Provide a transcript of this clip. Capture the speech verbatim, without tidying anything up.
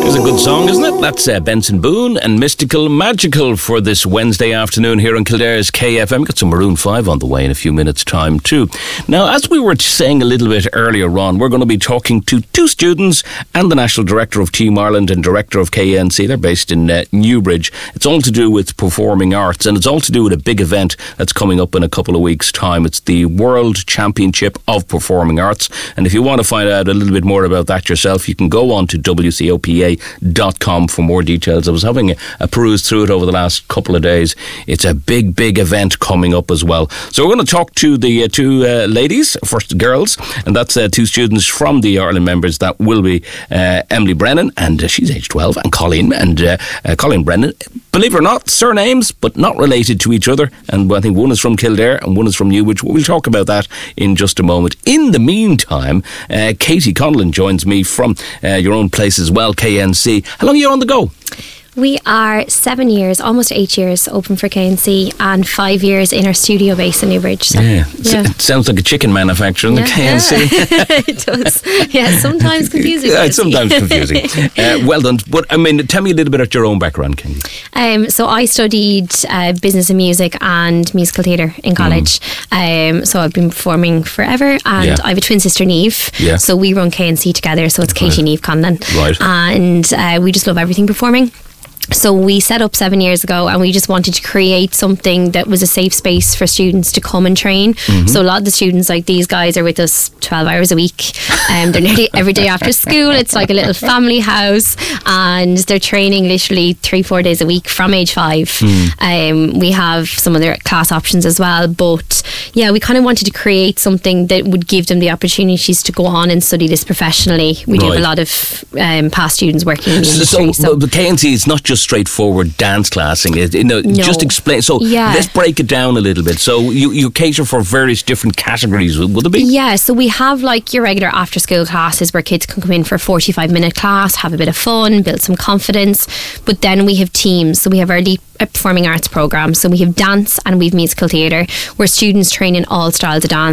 It's a good song, isn't it? That's uh, Benson Boone and Mystical Magical for this Wednesday afternoon here on Kildare's K F M. Got some Maroon five on the way in a few minutes' time too. Now, as we were saying a little bit earlier on, we're going to be talking to two students and the National Director of Team Ireland and Director of K N C. They're based in uh, Newbridge. It's all to do with performing arts, and it's all to do with a big event that's coming up in a couple of weeks' time. It's the World Championship of Performing Arts, and if you want to find out a little bit more about that yourself, you can go on to w c o p a dot com for more details. I was having a, a peruse through it over the last couple of days. It's a big, big event coming up as well. So we're going to talk to the uh, two uh, ladies, first girls, and that's uh, two students from the Ireland members. That will be uh, Emily Brennan, and uh, she's age twelve, and Colleen, and uh, uh, Colleen Brennan. Believe it or not, surnames, but not related to each other. And I think one is from Kildare and one is from Newbridge. We'll talk about that in just a moment. In the meantime, uh, Katie Conlon joins me from uh, your own place as well, K N C. How long are you on the go? We are seven years, almost eight years open for K N C, and five years in our studio base in Newbridge. So, yeah. yeah, it sounds like a chicken manufacturer, yeah. the K N C. It does. Yeah, sometimes confusing. Yeah, it's sometimes confusing. uh, well done. But I mean, tell me a little bit about your own background, Katie. Um, so I studied uh, business and music and musical theatre in college. Mm. Um, so I've been performing forever, and yeah. I have a twin sister, Niamh. Yeah. So we run K N C together. So it's Katie right. Niamh Conlon. Right. And uh, we just love everything performing. So we set up seven years ago, and we just wanted to create something that was a safe space for students to come and train. Mm-hmm. So a lot of the students, like these guys, are with us twelve hours a week. Um, they're nearly every day after school. It's like a little family house, and they're training literally three, four days a week from age five. Mm. Um, we have some other class options as well, but yeah, we kind of wanted to create something that would give them the opportunities to go on and study this professionally. We right. do have a lot of um, past students working in the industry. So, so the K N C is not just straightforward dance classing. It, you know, no. Just explain. So yeah. let's break it down a little bit. So you, you cater for various different categories, would it be? Yeah, so we have like your regular after school classes where kids can come in for a forty-five minute class, have a bit of fun, build some confidence. But then we have teams. So we have our deep performing arts program. So we have dance and we have musical theatre, where students train in all styles of dance.